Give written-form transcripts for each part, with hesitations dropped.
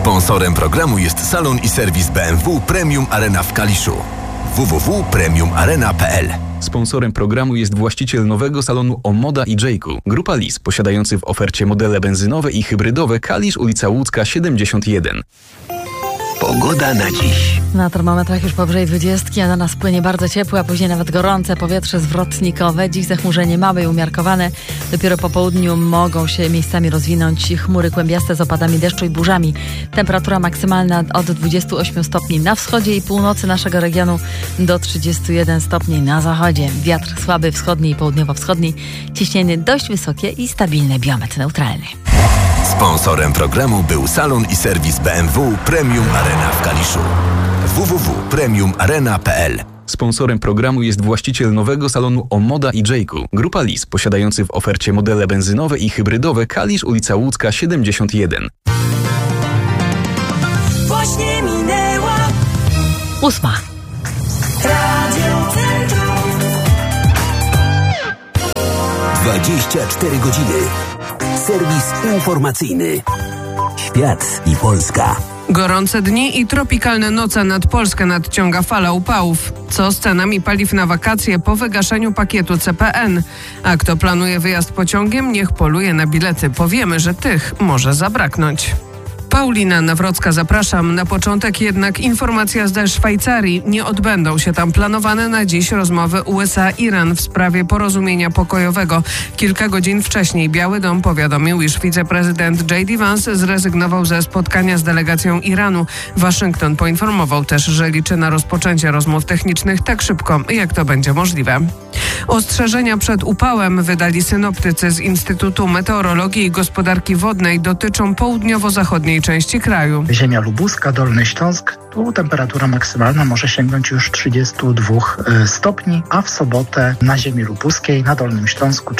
Sponsorem programu jest salon i serwis BMW Premium Arena w Kaliszu. www.premiumarena.pl. Sponsorem programu jest właściciel nowego salonu Omoda i Jayku. Grupa Lis, posiadający w ofercie modele benzynowe i hybrydowe. Kalisz, ulica Łódzka 71. Pogoda na dziś. Na termometrach już powyżej 20, a na nas płynie bardzo ciepłe, a później nawet gorące powietrze zwrotnikowe. Dziś zachmurzenie małe i umiarkowane. Dopiero po południu mogą się miejscami rozwinąć chmury kłębiaste z opadami deszczu i burzami. Temperatura maksymalna od 28 stopni na wschodzie i północy naszego regionu do 31 stopni na zachodzie. Wiatr słaby wschodni i południowo-wschodni. Ciśnienie dość wysokie i stabilny, biometr neutralny. Sponsorem programu był salon i serwis BMW Premium Arena w Kaliszu. www.premiumarena.pl. Sponsorem programu jest właściciel nowego salonu Omoda i Jayku. Grupa Lis, posiadający w ofercie modele benzynowe i hybrydowe. Kalisz, ulica Łódzka 71. Właśnie minęła 8. Radio Centrum. 24 godziny. Serwis informacyjny. Świat i Polska. Gorące dni i tropikalne noce nad Polskę nadciąga fala upałów. Co z cenami paliw na wakacje po wygaszeniu pakietu CPN? A kto planuje wyjazd pociągiem, niech poluje na bilety. Powiemy, że tych może zabraknąć. Paulina Nawrocka, zapraszam. Na początek jednak informacja z Szwajcarii. Nie odbędą się tam planowane na dziś rozmowy USA-Iran w sprawie porozumienia pokojowego. Kilka godzin wcześniej Biały Dom powiadomił, iż wiceprezydent J.D. Vance zrezygnował ze spotkania z delegacją Iranu. Waszyngton poinformował też, że liczy na rozpoczęcie rozmów technicznych tak szybko, jak to będzie możliwe. Ostrzeżenia przed upałem wydali synoptycy z Instytutu Meteorologii i Gospodarki Wodnej. Dotyczą południowo-zachodniej części kraju. Ziemia lubuska, Dolny Śląsk, tu temperatura maksymalna może sięgnąć już 32 stopni, a w sobotę na ziemi lubuskiej, na Dolnym Śląsku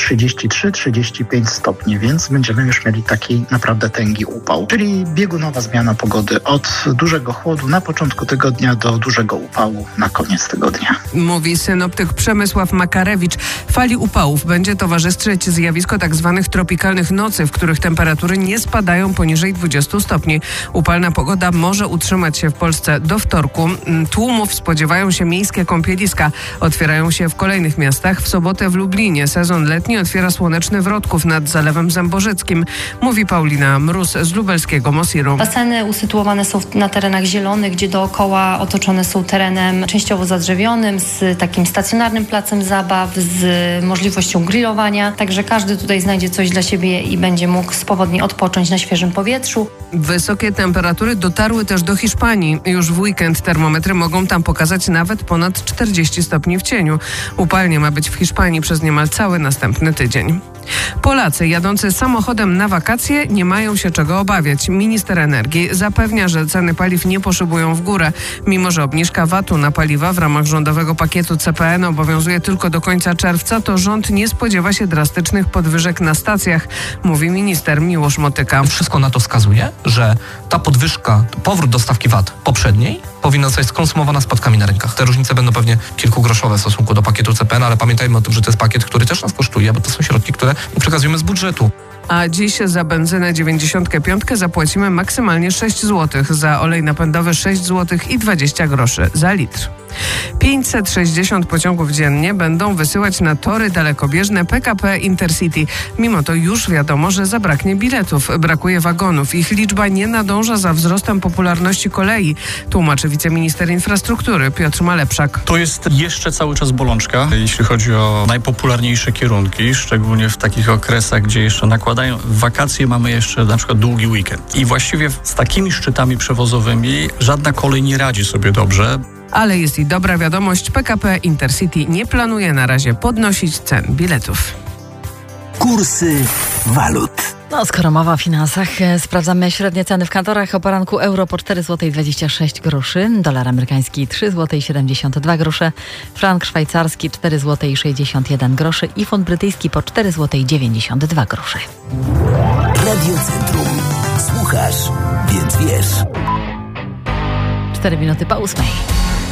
33-35 stopni, więc będziemy już mieli taki naprawdę tęgi upał. Czyli biegunowa zmiana pogody od dużego chłodu na początku tygodnia do dużego upału na koniec tygodnia. Mówi synoptyk Przemysław Makarewicz. Fali upałów będzie towarzyszyć zjawisko tzw. tropikalnych nocy, w których temperatury nie spadają poniżej 20 stopni. Upalna pogoda może utrzymać się w Polsce do wtorku. Tłumów spodziewają się miejskie kąpieliska. Otwierają się w kolejnych miastach. W sobotę w Lublinie sezon letni otwiera Słoneczny Wrodków nad Zalewem Zębożyckim. Mówi Paulina Mróz z lubelskiego Mosiru. Baseny usytuowane są na terenach zielonych, gdzie dookoła otoczone są terenem częściowo zadrzewionym, z takim stacjonarnym placem zabaw, z możliwością grillowania. Także każdy tutaj znajdzie coś dla siebie i będzie mógł swobodnie odpocząć na świeżym powietrzu. Wysokie temperatury dotarły też do Hiszpanii. Już w weekend termometry mogą tam pokazać nawet ponad 40 stopni w cieniu. Upalnie ma być w Hiszpanii przez niemal cały następny tydzień. Polacy jadący samochodem na wakacje nie mają się czego obawiać. Minister energii zapewnia, że ceny paliw nie poszybują w górę. Mimo że obniżka VAT-u na paliwa w ramach rządowego pakietu CPN obowiązuje tylko do końca czerwca, to rząd nie spodziewa się drastycznych podwyżek na stacjach, mówi minister Miłosz Motyka. Wszystko na to wskazuje, że ta podwyżka, powrót do stawki VAT poprzedniej powinna zostać skonsumowana spadkami na rynkach. Te różnice będą pewnie kilkugroszowe w stosunku do pakietu CPN, ale pamiętajmy o tym, że to jest pakiet, który też nas kosztuje, bo to są środki, które przekazujemy z budżetu. A dziś za benzynę 95 zapłacimy maksymalnie 6 zł, za olej napędowy 6 zł i 20 groszy za litr. 560 pociągów dziennie będą wysyłać na tory dalekobieżne PKP Intercity. Mimo to już wiadomo, że zabraknie biletów, brakuje wagonów. Ich liczba nie nadąża za wzrostem popularności kolei, tłumaczy wiceminister infrastruktury Piotr Malepszak. To jest jeszcze cały czas bolączka, jeśli chodzi o najpopularniejsze kierunki, szczególnie w takich okresach, gdzie jeszcze nakładają. W wakacje mamy jeszcze na przykład długi weekend. I właściwie z takimi szczytami przewozowymi żadna kolej nie radzi sobie dobrze. Ale jest i dobra wiadomość, PKP Intercity nie planuje na razie podnosić cen biletów. Kursy walut. No, skoro mowa o finansach, sprawdzamy średnie ceny w kantorach. O poranku euro po 4,26 zł, dolar amerykański 3,72 zł, frank szwajcarski 4,61 zł i funt brytyjski po 4,92 zł. Radio Centrum. Słuchasz, więc wiesz. 4 minuty po 8.